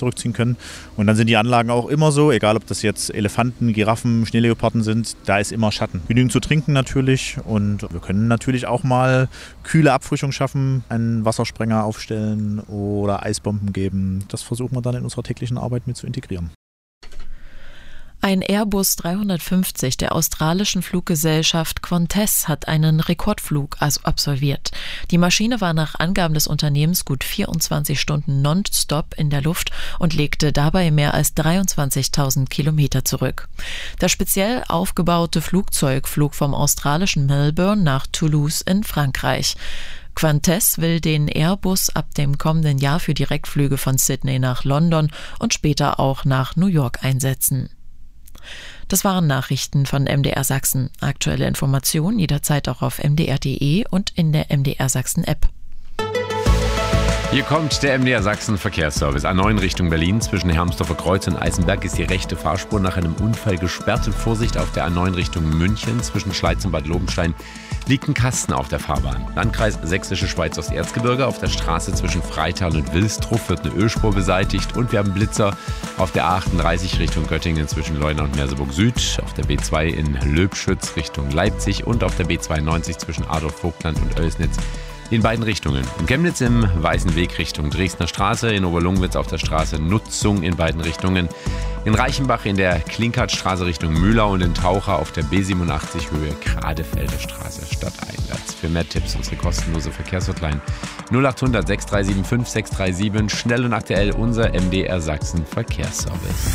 zurückziehen können. Und dann sind die Anlagen auch immer so, egal ob das jetzt Elefanten, Giraffen, Schneeleoparden sind, da ist immer Schatten. Genügend zu trinken natürlich und wir können natürlich auch mal kühle Abfrischung schaffen, einen Wassersprenger aufstellen oder Eisbomben geben. Das versuchen wir dann in unserer täglichen Arbeit mit zu integrieren. Ein Airbus 350 der australischen Fluggesellschaft Qantas hat einen Rekordflug absolviert. Die Maschine war nach Angaben des Unternehmens gut 24 Stunden nonstop in der Luft und legte dabei mehr als 23.000 Kilometer zurück. Das speziell aufgebaute Flugzeug flog vom australischen Melbourne nach Toulouse in Frankreich. Qantas will den Airbus ab dem kommenden Jahr für Direktflüge von Sydney nach London und später auch nach New York einsetzen. Das waren Nachrichten von MDR Sachsen. Aktuelle Informationen jederzeit auch auf mdr.de und in der MDR Sachsen App. Hier kommt der MDR Sachsen Verkehrsservice. A9 Richtung Berlin. Zwischen Hermsdorfer Kreuz und Eisenberg ist die rechte Fahrspur nach einem Unfall gesperrt. Und Vorsicht auf der A9 Richtung München. Zwischen Schleiz und Bad Lobenstein liegt ein Kasten auf der Fahrbahn. Landkreis Sächsische Schweiz Osterzgebirge. Auf der Straße zwischen Freital und Wilstrup wird eine Ölspur beseitigt. Und wir haben Blitzer auf der A38 Richtung Göttingen zwischen Leuna und Merseburg Süd. Auf der B2 in Löbschütz Richtung Leipzig. Und auf der B92 zwischen Adolf-Vogtland und Oelsnitz. In beiden Richtungen. In Chemnitz im Weißen Weg Richtung Dresdner Straße, in Oberlungwitz auf der Straße Nutzung in beiden Richtungen. In Reichenbach in der Klinkertstraße Richtung Mühlau und in Taucher auf der B87 Höhe Gradefelder Straße stadteinwärts. Für mehr Tipps unsere kostenlose Verkehrshotline 0800 637 5637. Schnell und aktuell unser MDR Sachsen Verkehrsservice.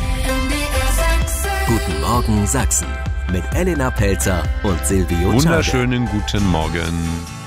Guten Morgen Sachsen mit Elena Pelzer und Silvio Czarek. Wunderschönen guten Morgen.